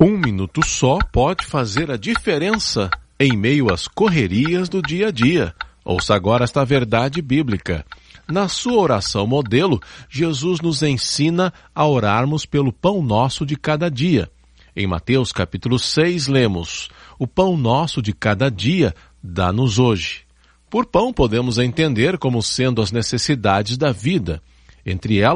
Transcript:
Um minuto só pode fazer a diferença em meio às correrias do dia a dia. Ouça agora esta verdade bíblica. Na sua oração modelo, Jesus nos ensina a orarmos pelo pão nosso de cada dia. Em Mateus capítulo 6, lemos: o pão nosso de cada dia dá-nos hoje. Por pão podemos entender como sendo as necessidades da vida. Entre elas,